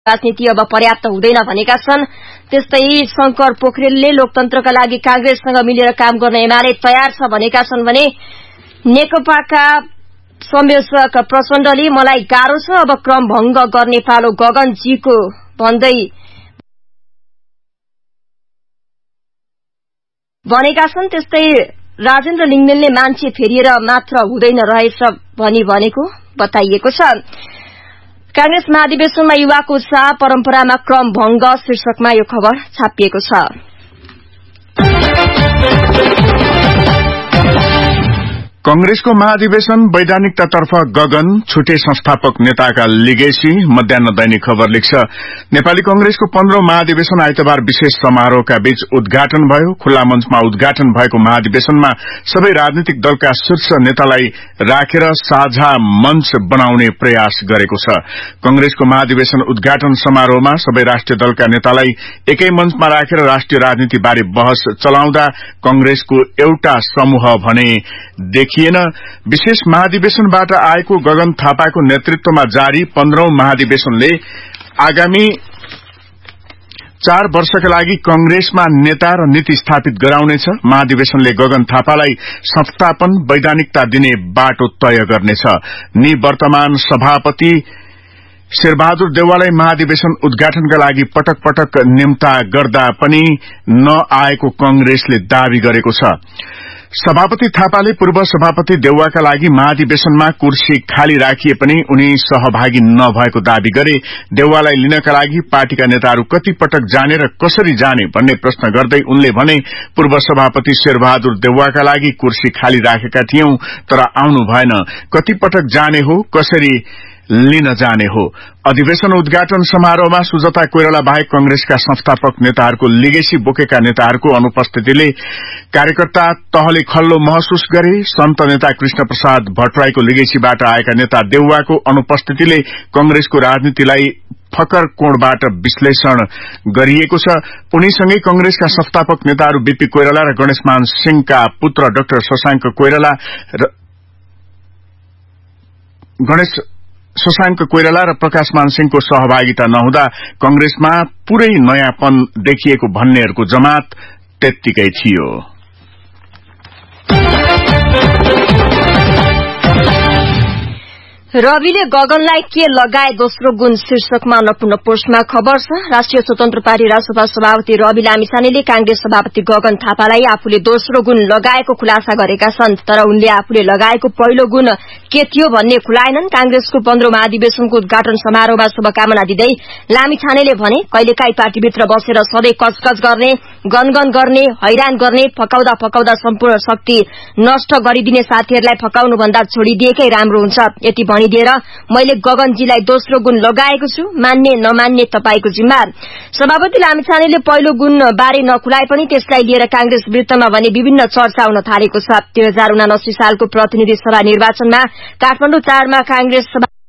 राजनीति अब पर्याप्त हुँदैन भनेका छन्। त्यस्तै शंकर पोखरेलले लोकतन्त्रका लागि कांग्रेससँग मिलेर काम गर्न एमाले तयार छ भनेका छन् भने नेकपाका संयोजक प्रचण्डले मलाई गाह्रो छ, अब क्रम भंग गर्ने पालो गगनजीको भन्दै भनेका छन्। त्यस्तै राजेन्द्र लिङ्गदेनले मान्छे फेरिएर मात्र हुँदैन रहेछ भनी भनेको बताइएको छ। कांग्रेस महाधिवेशनमा युवाको उत्साह, परम्परामा क्रम भंग शीर्षकमा यो खबर छापिएको छ। कंग्रेसको महाधिवेशन वैधानिकतातर्फ गगन, छुटे संस्थापक नेताका लिगेसी मध्याह्न दैनिक खबर लेख्छ। नेपाली कंग्रेसको 15औं महाधिवेशन आइतबार विशेष समारोहका बीच उद्घाटन भयो। खुल्ला मञ्चमा उद्घाटन भएको महाधिवेशनमा सबै राजनीतिक दलका शीर्ष नेतालाई राखेर साझा मञ्च बनाउने प्रयास गरेको छ। कंग्रेसको महाधिवेशन उद्घाटन समारोहमा सबै राष्ट्रिय दलका नेतालाई एकै मञ्चमा राखेर राष्ट्रिय राजनीति बारे बहस चलाउँदा कंग्रेसको एउटा समूह भने देखिएन। विशेष महाधिवेशनबाट आएको गगन थापाको नेतृत्वमा जारी 15औं महाधिवेशनले आगामी 4 वर्षका लागि कंग्रेसमा नेता र नीति स्थापित गराउनेछ। महाधिवेशनले गगन थापालाई संस्थापन वैधानिकता दिने बाटो तय गर्नेछ। निवर्तमान सभापति शेरबहादुर देउवालाई महाधिवेशन उद्घाटनका लागि पटक पटक निम्ता गर्दा पनि नआएको कंग्रेसले दावी गरेको छ। सभापति थापाले पूर्व सभापति देउवाका लागि महाधिवेशनमा कुर्सी खाली राखिए पनि उनी सहभागी नभएको दावी गरे। देउवालाई लिनका लागि पार्टीका नेताहरू कति पटक जाने र कसरी जाने भन्ने प्रश्न गर्दै उनले भने, पूर्व सभापति शेरबहादुर देउवाका लागि कुर्सी खाली राखेका थियौं तर आउनु भएन। कति पटक जाने हो, कसरी लिन जाने हो। अधिवेशन उद्घाटन समारोहमा सुजता कोइराला बाहेक कंग्रेसका संस्थापक नेताहरूको लिगेसी बोकेका नेताहरूको अनुपस्थितिले कार्यकर्ता तहले खल्लो महसुस गरे। सन्त नेता कृष्ण प्रसाद भट्टराईको लिगेसीबाट आएका नेता देउवाको अनुपस्थितिले कंग्रेसको राजनीतिलाई फकर कोणबाट विश्लेषण गरिएको छ। उनीसँगै कंग्रेसका संस्थापक नेताहरू बीपी कोइराला र गणेशमान सिंहका पुत्र डाक्टर शशांक कोइराला र प्रकाशमान सिंहको सहभागिता नहुँदा कंग्रेसमा पूरै नयाँपन देखिएको भन्नेहरूको जमात त्यत्तिकै थियो। रविले गगनलाई के लगाए दोस्रो गुण शीर्षकमा अन्नपूर्ण पोस्टमा खबर छ। राष्ट्रिय स्वतन्त्र पार्टी रासपा सभापति रवि लामिछानेले कांग्रेस सभापति गगन थापालाई आफूले दोस्रो गुण लगाएको खुलासा गरेका छन्। तर उनले आफूले लगाएको पहिलो गुण के थियो भन्ने खुलाएनन्। कांग्रेसको 15औं महाधिवेशनको उद्घाटन समारोहमा शुभकामना दिँदै लामिछानेले भने, कहिलेकाहीँ पार्टीभित्र बसेर सधैँ कचकच गर्ने, गनगन गर्ने, हैरान गर्ने, फकाउँदा फकाउँदा सम्पूर्ण शक्ति नष्ट गरिदिने साथीहरूलाई फकाउनु भन्दा छोडिदिएकै राम्रो हुन्छ। यति भनिदिएर मैले गगनजीलाई दोस्रो गुण लगाएको छु, मान्ने नमान्ने तपाईको जिम्मा। सभापति लामिछानेले पहिलो गुण बारे नखुलाए पनि त्यसलाई लिएर कांग्रेस वृत्तमा भने विभिन्न चर्चा हुन थालेको छ। 2079 सालको प्रतिनिधि सभा निर्वाचनमा काठमाडौँ 4 मा कांग्रेस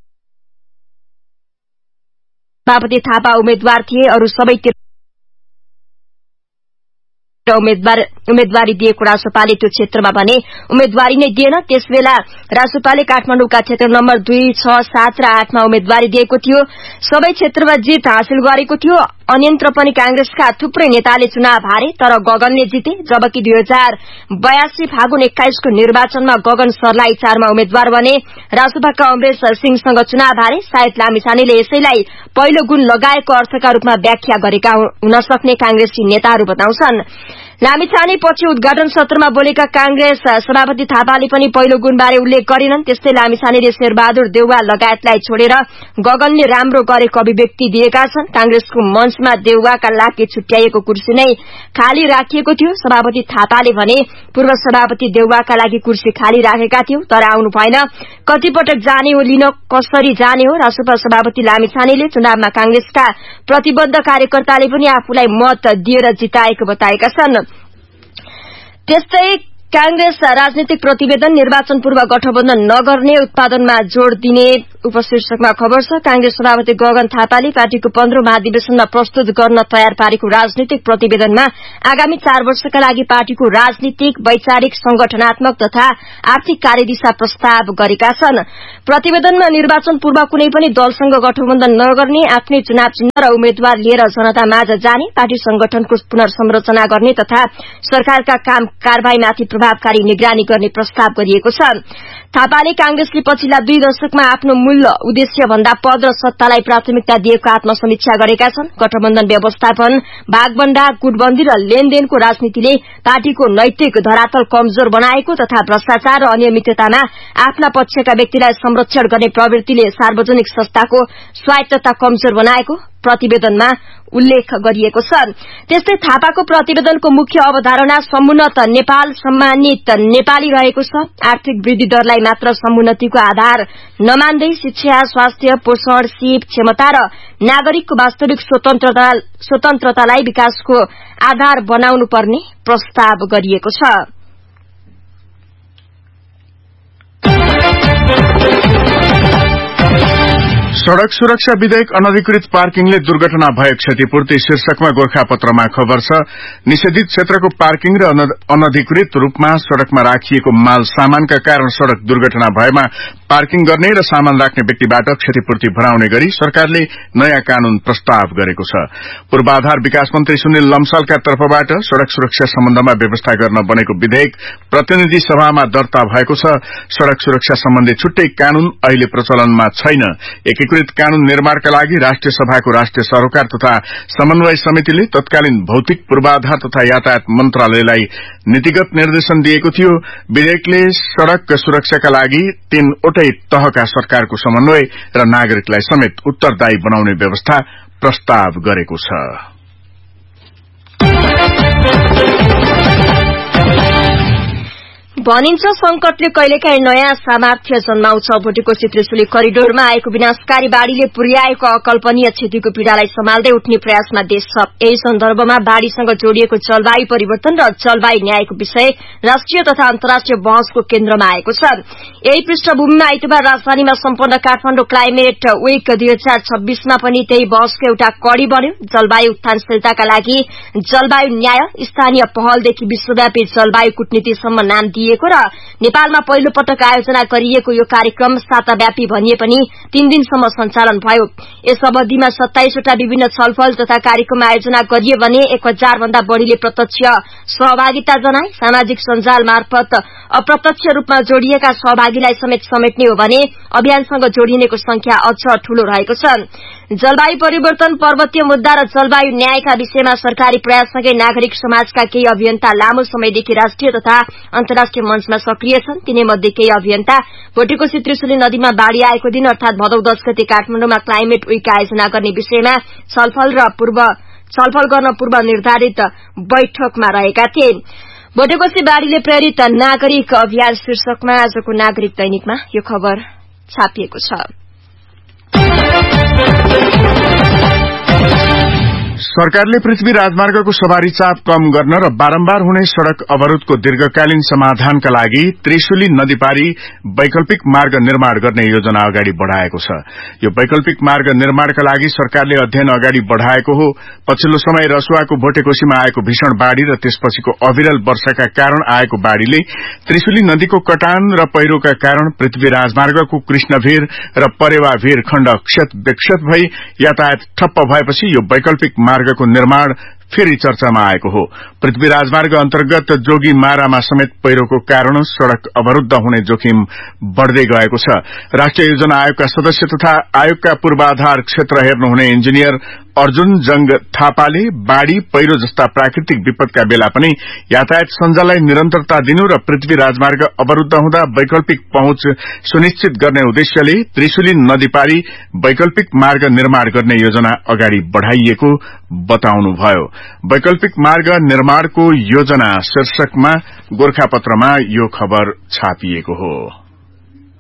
सभापति थापा उम्मेद्वार थिए। अरू सबैतिर उम्मेदवारी दिएको रासपाले त्यो क्षेत्रमा भने उम्मेदवारी नै दिएन। त्यसबेला रासपाले काठमाडौँका क्षेत्र नम्बर 2, 6, 7 र 8 मा उम्मेदवारी दिएको थियो। सबै क्षेत्रमा जित हासिल गरेको थियो। अन्यन्त्र पनि कांग्रेसका थुप्रै नेताले चुनाव हारे, तर गगनले जिते। जबकि 2082 फागुन 21 को निर्वाचनमा गगन सर्लाही 4 मा उम्मेद्वार बने। रासपाका अमरेश सिंहसँग चुनाव हारे। सायद लामिछानेले यसैलाई पहिलो गुण लगाएको अर्थका रूपमा व्याख्या गरेका हुन सक्ने कांग्रेसी नेताहरू बताउँछन्। लामिछाने पछि उद्घाटन सत्रमा बोलेका कांग्रेस सभापति थापाले पनि पहिलो गुणबारे उल्लेख गरेनन्। त्यस्तै लामिछानेले शेरबहादुर देउवा लगायतलाई छोडेर गगनले राम्रो गरेको अभिव्यक्ति दिएका छन्। कांग्रेसको मञ्चमा देउवाका लागि छुट्याइएको कुर्सी नै खाली राखिएको थियो। सभापति थापाले भने पूर्व सभापति देउवाका लागि कुर्सी खाली राखेका थियौं तर आउनु भएन। कतिपटक जाने हो, लिन कसरी जाने हो। रासपा सभापति लामिछानेले चुनावमा कांग्रेसका प्रतिबद्ध कार्यकर्ताले पनि आफूलाई मत दिएर जिताएको बताएका छन्। त्यस्तै कांग्रेस राजनीतिक प्रतिवेदन निर्वाचन पूर्व गठबन्धन नगर्ने, उत्पादनमा जोड़ दिने उपशीर्षकमा खबर छ। कांग्रेस सभापति गगन थापाले पार्टीको 15औं महाधिवेशनमा प्रस्तुत गर्न तयार पारेको राजनीतिक प्रतिवेदनमा आगामी 4 वर्षका लागि पार्टीको राजनीतिक, वैचारिक, संगठनात्मक तथा आर्थिक कार्यदिशा प्रस्ताव गरेका छन्। प्रतिवेदनमा निर्वाचन पूर्व कुनै पनि दलसँग गठबन्धन नगर्ने, आफ्नै चुनाव चिन्ह र उम्मेद्वार लिएर जनतामाझ जाने, पार्टी संगठनको पुनर्संरचना गर्ने तथा सरकारका काम कारबाहीमाथि प्रभावकारी निगरानी गर्ने प्रस्ताव गरिएको छ। थापाले कांग्रेसले पछिल्ला 2 दशकमा आफ्नो मूल उद्देश्य भन्दा पद र सत्तालाई प्राथमिकता दिएको आत्मसमीक्षा गरेका छन्। गठबन्धन व्यवस्थापन, भागबण्डा, गुटबन्दी र लेनदेनको राजनीतिले पार्टीको नैतिक धरातल कमजोर बनाएको तथा भ्रष्टाचार र अनियमिततामा आफ्ना पक्षका व्यक्तिलाई संरक्षण गर्ने प्रवृत्तिले सार्वजनिक संस्थाको स्वायत्तता कमजोर बनाएको प्रतिवेदनमा उल्लेख गरिएको छ। त्यस्तै थापाको प्रतिवेदनको मुख्य अवधारणा समुन्नत नेपाल, सम्मानित नेपाली रहेको छ। आर्थिक वृद्धि दरलाई मात्र समुन्नतिको आधार नमान्दै शिक्षा, स्वास्थ्य, पोषण, सीप, क्षमता र नागरिकको वास्तविक स्वतन्त्रतालाई विकासको आधार बनाउनु पर्ने प्रस्ताव गरिएको छ। सड़क सुरक्षा विधेयक अनधिकृत पार्किङले दुर्घटना भए क्षतिपूर्ति शीर्षकमा गोरखापत्रमा खबर छ। निषेधित क्षेत्रको पार्किङ र अनधिकृत रूपमा सड़कमा राखिएको माल सामानका कारण सड़क दुर्घटना भएमा पार्किङ गर्ने र सामान राख्ने व्यक्तिबाट क्षतिपूर्ति भराउने गरी सरकारले नयाँ कानून प्रस्ताव गरेको छ। पूर्वाधार विकास मन्त्री सुनिल लम्सालका तर्फबाट सड़क सुरक्षा सम्बन्धमा व्यवस्था गर्न बनेको विधेयक प्रतिनिधि सभामा दर्ता भएको छ। सड़क सुरक्षा सम्बन्धी छुट्टै कानून अहिले प्रचलनमा छैन। एकीकृत कानून निर्माणका लागि राष्ट्रिय सभाको राष्ट्रिय सरोकार तथा समन्वय समितिले तत्कालीन भौतिक पूर्वाधार तथा यातायात मन्त्रालयलाई नीतिगत निर्देशन दिएको थियो। विधेयकले सड़क सुरक्षाका लागि 3वटै तहका सरकारको समन्वय र नागरिकलाई समेत उत्तरदायी बनाउने व्यवस्था प्रस्ताव गरेको छ। भनिन्छ संकटले कहिलेकाहीँ नयाँ सामर्थ्य जन्माउँछ। भोटेकोशी त्रिशुली करिडोरमा आएको विनाशकारी बाढ़ीले पुर्याएको अकल्पनीय क्षतिको पीड़ालाई सम्हाल्दै उठ्ने प्रयासमा देश छ। यही सन्दर्भमा बाढ़ीसँग जोडिएको जलवायु परिवर्तन र जलवायु न्यायको विषय राष्ट्रिय तथा अन्तर्राष्ट्रिय बहसको केन्द्रमा आएको छ। यही पृष्ठभूमिमा आइतबार राजधानीमा सम्पन्न काठमाडौँ क्लाइमेट वीक 2026मा पनि त्यही बहसको एउटा कड़ी बन्यो। जलवायु उत्थानशीलताका लागि जलवायु न्याय, स्थानीय पहलदेखि विश्वव्यापी जलवायु कूटनीतिसम्म नाम दिइएको र नेपालमा पहिलो पटक आयोजना गरिएको यो कार्यक्रम साताव्यापी भनिए पनि 3 दिनसम्म सञ्चालन भयो। यस अवधिमा 27 वटा विभिन्न छलफल तथा कार्यक्रम आयोजना गरिए भने 1000 भन्दा बढ़ीले प्रत्यक्ष सहभागिता जनाए। सामाजिक सञ्जाल मार्फत अप्रत्यक्ष रूपमा जोडिएका सहभागीलाई समेत समेट्ने हो भने अभियानसँग जोडिनेको संख्या अझ ठूलो रहेको छ। जलवायु परिवर्तन, पर्वतीय मुद्दा र जलवायु न्यायका विषयमा सरकारी प्रयाससँगै नागरिक समाजका केही अभियन्ता लामो समयदेखि राष्ट्रिय तथा अन्तर्राष्ट्रिय मञ्चमा सक्रिय छन्। तिनीमध्ये केही अभियन्ता भोटेकोशी त्रिशुली नदीमा बाढ़ी आएको दिन अर्थात भदौ 10 गते काठमाडौँमा क्लाइमेट वीक आयोजना गर्ने विषयमा छलफल गर्न पूर्व निर्धारित बैठकमा रहेका थिए। भोटेकोशी बाढ़ीले प्रेरित नागरिक अभियान शीर्षकमा आजको नागरिक दैनिकमा यो खबर छापिएको छ। सरकारले पृथ्वी राजमार्गको सवारी चाप कम गर्न र बारम्बार हुने सड़क अवरोधको दीर्घकालीन समाधानका लागि त्रिशुली नदीपारी वैकल्पिक मार्ग निर्माण गर्ने योजना अगाडि बढ़ाएको छ। यो वैकल्पिक मार्ग निर्माणका लागि सरकारले अध्ययन अगाडि बढ़ाएको हो। पछिल्लो समय रसुवाको भोटेकोशीमा आएको भीषण बाढ़ी र त्यसपछिको अविरल वर्षाका कारण आएको बाढ़ीले त्रिशुली नदीको कटान र पहिरोका कारण पृथ्वी राजमार्गको कृष्णभीर र परेवाभीर खण्ड क्षत भई यातायात ठप्प भएपछि यो वैकल्पिक मार्गको निर्माण फेरि चर्चामा आएको हो। पृथ्वी राजमार्ग अन्तर्गत जोगी मारामा समेत पहिरोको कारण सड़क अवरूद्ध हुने जोखिम बढ़दै गएको छ। राष्ट्रिय योजना आयोगका सदस्य तथा आयोगका पूर्वाधार क्षेत्र हेर्नुहुने इन्जिनियर अर्जुन जंग थापाले बाढ़ी, पहिरो जस्ता प्राकृतिक विपदका बेला पनि यातायात सञ्जाललाई निरन्तरता दिनु र पृथ्वी राजमार्ग अवरूद्ध हुँदा वैकल्पिक पहुँच सुनिश्चित गर्ने उद्देश्यले त्रिशुली नदीपारी वैकल्पिक मार्ग निर्माण गर्ने योजना अगाडि बढ़ाइएको बताउनुभयो। वैकल्पिक मार्ग निर्माणको योजना शीर्षकमा गोरखापत्रमा यो खबर छापिएको हो।